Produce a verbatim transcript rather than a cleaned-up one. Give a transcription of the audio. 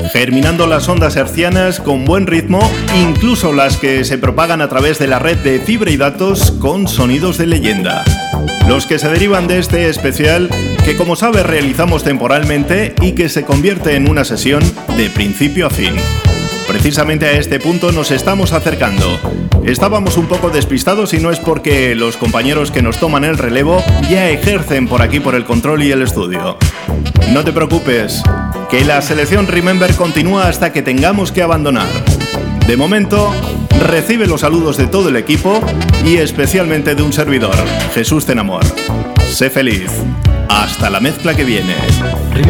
germinando las ondas hercianas con buen ritmo, incluso las que se propagan a través de la red de fibra y datos con sonidos de leyenda. Los que se derivan de este especial, que como sabes realizamos temporalmente y que se convierte en una sesión de principio a fin. Precisamente a este punto nos estamos acercando. Estábamos un poco despistados y no es porque los compañeros que nos toman el relevo ya ejercen por aquí por el control y el estudio. No te preocupes, que la selección Remember continúa hasta que tengamos que abandonar. De momento, recibe los saludos de todo el equipo y especialmente de un servidor, Jesús Tenamor. Sé feliz. Hasta la mezcla que viene.